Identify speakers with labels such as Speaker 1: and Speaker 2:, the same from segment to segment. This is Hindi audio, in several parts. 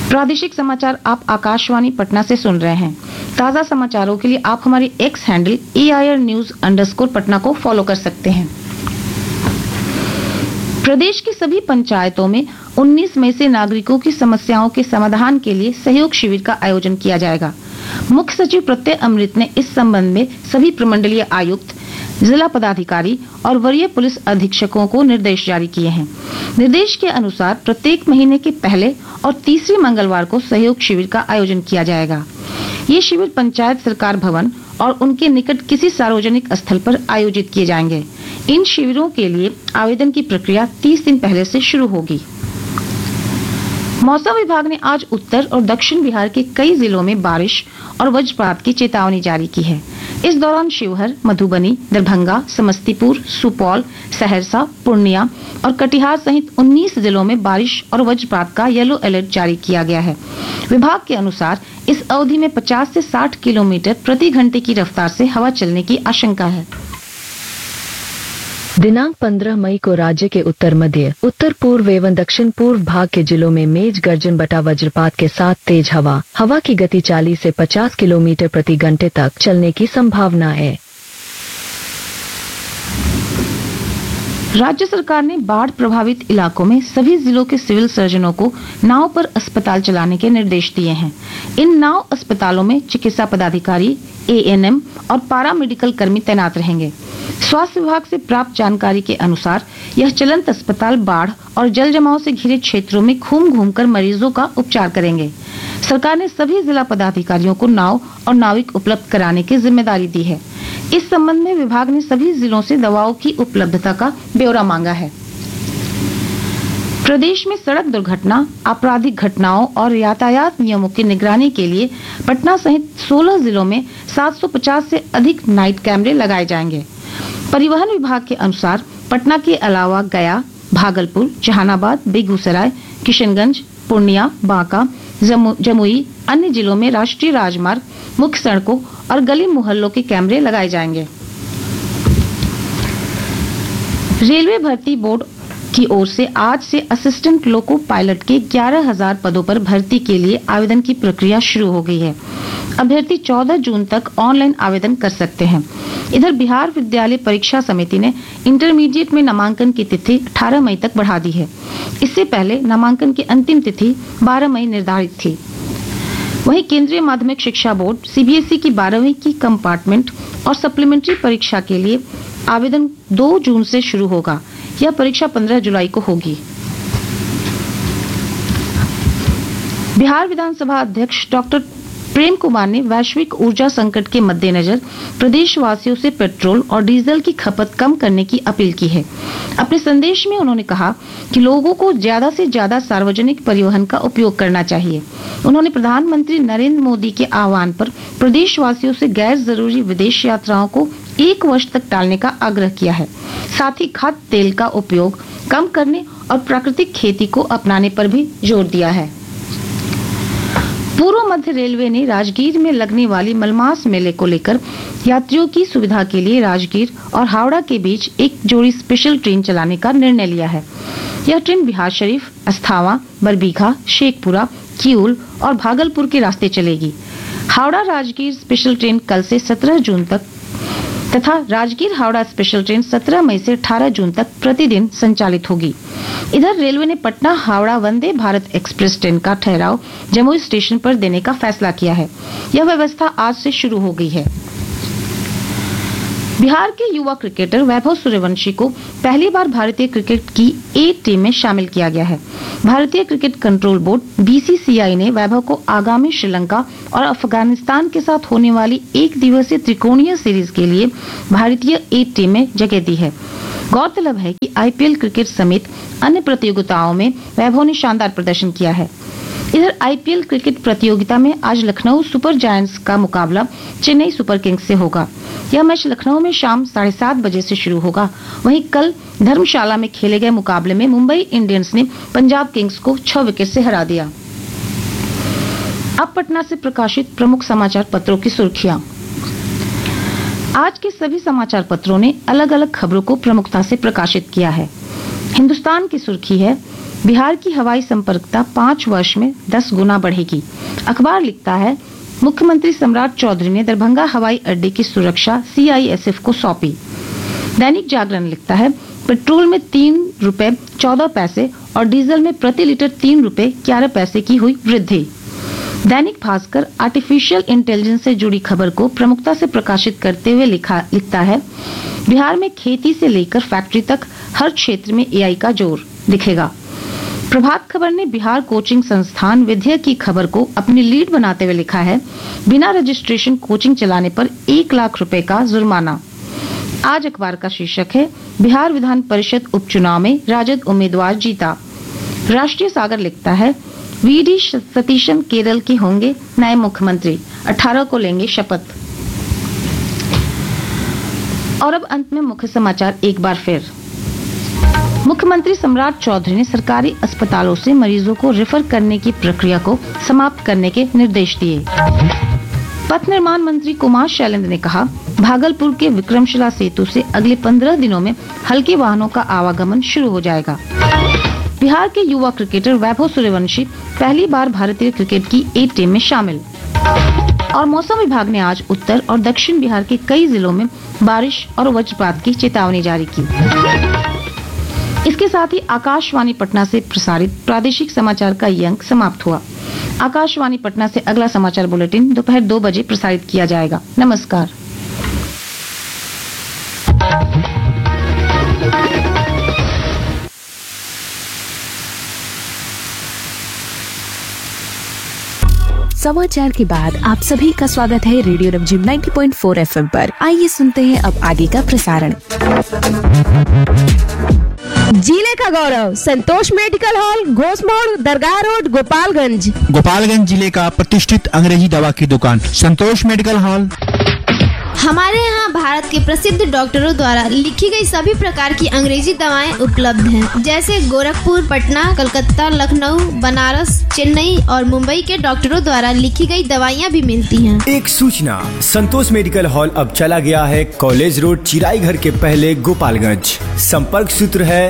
Speaker 1: प्रादेशिक समाचार आप आकाशवाणी पटना से सुन रहे हैं। ताज़ा समाचारों के लिए आप हमारी x handle AIR News_ Patna को फॉलो कर सकते हैं। प्रदेश की सभी पंचायतों में 19 मई से नागरिकों की समस्याओं के समाधान के लिए सहयोग शिविर का आयोजन किया जाएगा। मुख्य सचिव प्रत्यय अमृत ने इस संबंध में सभी प्रमंडलीय आयुक्त, जिला पदाधिकारी और वरीय पुलिस अधीक्षकों को निर्देश जारी किए हैं। निर्देश के अनुसार प्रत्येक महीने के पहले और तीसरे मंगलवार को सहयोग शिविर का आयोजन किया जाएगा। ये शिविर पंचायत सरकार भवन और उनके निकट किसी सार्वजनिक स्थल पर आयोजित किए जाएंगे। इन शिविरों के लिए आवेदन की प्रक्रिया 30 दिन पहले से शुरू होगी। मौसम विभाग ने आज उत्तर और दक्षिण बिहार के कई जिलों में बारिश और वज्रपात की चेतावनी जारी की है। इस दौरान शिवहर, मधुबनी, दरभंगा, समस्तीपुर, सुपौल, सहरसा, पूर्णिया और कटिहार सहित 19 जिलों में बारिश और वज्रपात का येलो अलर्ट जारी किया गया है। विभाग के अनुसार इस अवधि में 50 से 60 किलोमीटर प्रति घंटे की रफ्तार से हवा चलने की आशंका है।
Speaker 2: दिनांक 15 मई को राज्य के उत्तर मध्य, उत्तर पूर्व एवं दक्षिण पूर्व भाग के जिलों में मेघ गर्जन बटा वज्रपात के साथ तेज हवा की गति 40 से 50 किलोमीटर प्रति घंटे तक चलने की संभावना है।
Speaker 1: राज्य सरकार ने बाढ़ प्रभावित इलाकों में सभी जिलों के सिविल सर्जनों को नाव पर अस्पताल चलाने के निर्देश दिए हैं। इन नाव अस्पतालों में चिकित्सा पदाधिकारी, ANM और पारा मेडिकल कर्मी तैनात रहेंगे। स्वास्थ्य विभाग से प्राप्त जानकारी के अनुसार यह चलंत अस्पताल बाढ़ और जल जमाव से घिरे क्षेत्रों में घूम-घूम कर मरीजों का उपचार करेंगे। सरकार ने सभी जिला पदाधिकारियों को नाव और नाविक उपलब्ध कराने की जिम्मेदारी दी है। इस संबंध में विभाग ने सभी जिलों से दवाओं की उपलब्धता का ब्यौरा मांगा है। प्रदेश में सड़क दुर्घटना, आपराधिक घटनाओं और यातायात नियमों की निगरानी के लिए पटना सहित 16 जिलों में 750 से अधिक नाइट कैमरे लगाए जाएंगे। परिवहन विभाग के अनुसार पटना के अलावा गया, भागलपुर, जहानाबाद, बेगूसराय, किशनगंज, पूर्णिया, बांका, जमुई, अन्य जिलों में राष्ट्रीय राजमार्ग, मुख्य सड़कों और गली मोहल्लों के कैमरे लगाए जाएंगे। रेलवे भर्ती बोर्ड की ओर से आज से असिस्टेंट लोको पायलट के 11,000 पदों पर भर्ती के लिए आवेदन की प्रक्रिया शुरू हो गई है। अभ्यर्थी 14 जून तक ऑनलाइन आवेदन कर सकते हैं। इधर बिहार विद्यालय परीक्षा समिति ने इंटरमीडिएट में नामांकन की तिथि 18 मई तक बढ़ा दी है। इससे पहले नामांकन की अंतिम तिथि 12 मई निर्धारित थी। वहीं केंद्रीय माध्यमिक शिक्षा बोर्ड CBSE की 12वीं की कंपार्टमेंट और सप्लीमेंट्री परीक्षा के लिए आवेदन 2 जून से शुरू होगा। यह परीक्षा 15 जुलाई को होगी। बिहार विधानसभा अध्यक्ष डॉक्टर प्रेम कुमार ने वैश्विक ऊर्जा संकट के मद्देनजर प्रदेशवासियों से पेट्रोल और डीजल की खपत कम करने की अपील की है। अपने संदेश में उन्होंने कहा कि लोगों को ज्यादा से ज्यादा सार्वजनिक परिवहन का उपयोग करना चाहिए। उन्होंने प्रधानमंत्री नरेंद्र मोदी के आह्वान पर प्रदेशवासियों से गैर जरूरी विदेश यात्राओं को 1 वर्ष तक टालने का आग्रह किया है। साथ ही खाद्य तेल का उपयोग कम करने और प्राकृतिक खेती को अपनाने पर भी जोर दिया है। पूर्व मध्य रेलवे ने राजगीर में लगने वाली मलमास मेले को लेकर यात्रियों की सुविधा के लिए राजगीर और हावड़ा के बीच एक जोड़ी स्पेशल ट्रेन चलाने का निर्णय लिया है। यह ट्रेन बिहार शरीफ, अस्थावा, बरबीघा, शेखपुरा, किऊल और भागलपुर के रास्ते चलेगी। हावड़ा राजगीर स्पेशल ट्रेन कल से 17 जून तक तथा राजगीर हावड़ा स्पेशल ट्रेन 17 मई से 18 जून तक प्रतिदिन संचालित होगी। इधर रेलवे ने पटना हावड़ा वंदे भारत एक्सप्रेस ट्रेन का ठहराव जमुई स्टेशन पर देने का फैसला किया है। यह व्यवस्था आज से शुरू हो गई है। बिहार के युवा क्रिकेटर वैभव सूर्यवंशी को पहली बार भारतीय क्रिकेट की A टीम में शामिल किया गया है। भारतीय क्रिकेट कंट्रोल बोर्ड BCCI ने वैभव को आगामी श्रीलंका और अफगानिस्तान के साथ होने वाली 1 दिवसीय त्रिकोणीय सीरीज के लिए भारतीय A टीम में जगह दी है। गौरतलब है कि IPL क्रिकेट समेत अन्य प्रतियोगिताओं में वैभव ने शानदार प्रदर्शन किया है। इधर IPL क्रिकेट प्रतियोगिता में आज लखनऊ सुपर जायंट्स का मुकाबला चेन्नई सुपर किंग्स से होगा। यह मैच लखनऊ में शाम 7:30 बजे से शुरू होगा। वहीं कल धर्मशाला में खेले गए मुकाबले में मुंबई इंडियंस ने पंजाब किंग्स को 6 विकेट से हरा दिया। अब पटना से प्रकाशित प्रमुख समाचार पत्रों की सुर्खियां। आज के सभी समाचार पत्रों ने अलग अलग खबरों को प्रमुखता से प्रकाशित किया है। हिंदुस्तान की सुर्खी है, बिहार की हवाई संपर्कता 5 वर्ष में 10 गुना बढ़ेगी। अखबार लिखता है, मुख्यमंत्री सम्राट चौधरी ने दरभंगा हवाई अड्डे की सुरक्षा CISF को सौंपी। दैनिक जागरण लिखता है, पेट्रोल में 3 रुपए 14 पैसे और डीजल में प्रति लीटर 3 रुपए 11 पैसे की हुई वृद्धि। दैनिक भास्कर आर्टिफिशियल इंटेलिजेंस से जुड़ी खबर को प्रमुखता से प्रकाशित करते हुए लिखता है, बिहार में खेती से लेकर फैक्ट्री तक हर क्षेत्र में AI का जोर दिखेगा। प्रभात खबर ने बिहार कोचिंग संस्थान विधेयक की खबर को अपनी लीड बनाते हुए लिखा है, बिना रजिस्ट्रेशन कोचिंग चलाने पर 1 लाख रुपए का जुर्माना। आज अखबार का शीर्षक है, बिहार विधान परिषद उपचुनाव में राजद उम्मीदवार जीता। राष्ट्रीय सागर लिखता है, VD सतीशन केरल के होंगे नए मुख्यमंत्री, 18 को लेंगे शपथ। और अब अंत में मुख्य समाचार एक बार फिर। मुख्यमंत्री सम्राट चौधरी ने सरकारी अस्पतालों से मरीजों को रेफर करने की प्रक्रिया को समाप्त करने के निर्देश दिए। पथ निर्माण मंत्री कुमार शैलेंद्र ने कहा, भागलपुर के विक्रमशिला सेतु से अगले 15 दिनों में हल्के वाहनों का आवागमन शुरू हो जाएगा। बिहार के युवा क्रिकेटर वैभव सूर्यवंशी पहली बार भारतीय क्रिकेट की A टीम में शामिल। और मौसम विभाग ने आज उत्तर और दक्षिण बिहार के कई जिलों में बारिश और वज्रपात की चेतावनी जारी की। इसके साथ ही आकाशवाणी पटना से प्रसारित प्रादेशिक समाचार का ये अंक समाप्त हुआ। आकाशवाणी पटना से अगला समाचार बुलेटिन दोपहर 2 बजे प्रसारित किया जाएगा। नमस्कार।
Speaker 3: समाचार के बाद आप सभी का स्वागत है रेडियो रमझिम 90.4 FM पर। आइए सुनते हैं अब आगे का प्रसारण।
Speaker 4: जिले का गौरव, संतोष मेडिकल हॉल, घोषमोड़, दरगाह रोड, गोपालगंज।
Speaker 5: गोपालगंज जिले का प्रतिष्ठित अंग्रेजी दवा की दुकान संतोष मेडिकल हॉल।
Speaker 6: हमारे यहाँ भारत के प्रसिद्ध डॉक्टरों द्वारा लिखी गई सभी प्रकार की अंग्रेजी दवाएं उपलब्ध हैं, जैसे गोरखपुर, पटना, कलकत्ता, लखनऊ, बनारस, चेन्नई और मुंबई के डॉक्टरों द्वारा लिखी गई दवाइयाँ भी मिलती हैं। एक
Speaker 7: सूचना, संतोष मेडिकल हॉल अब चला गया है कॉलेज रोड, चिराई घर के पहले, गोपालगंज। संपर्क सूत्र है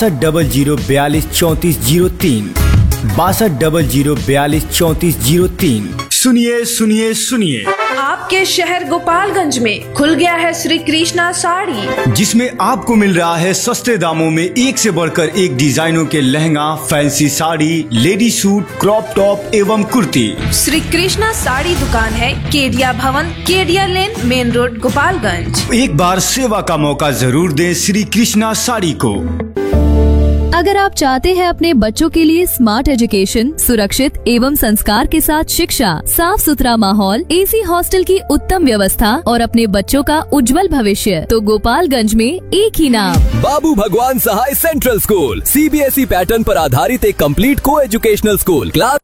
Speaker 7: 6200423403, 6200423403। सुनिए सुनिए सुनिए,
Speaker 8: आपके शहर गोपालगंज में खुल गया है श्री कृष्णा साड़ी,
Speaker 7: जिसमें आपको मिल रहा है सस्ते दामों में एक से बढ़कर एक डिजाइनों के lehenga, fancy sari, lady suit, crop top एवं कुर्ती।
Speaker 8: श्री कृष्णा साड़ी दुकान है केडिया भवन, केडिया लेन, मेन रोड, गोपालगंज।
Speaker 7: एक बार सेवा का मौका जरूर दें श्री कृष्णा साड़ी को।
Speaker 9: अगर आप चाहते हैं अपने बच्चों के लिए स्मार्ट एजुकेशन, सुरक्षित एवं संस्कार के साथ शिक्षा, साफ सुथरा माहौल, AC हॉस्टल की उत्तम व्यवस्था और अपने बच्चों का उज्जवल भविष्य, तो गोपालगंज में एक ही नाम,
Speaker 10: बाबू भगवान सहाय सेंट्रल स्कूल, CBSE पैटर्न पर आधारित एक कंप्लीट को एजुकेशनल स्कूल। क्लास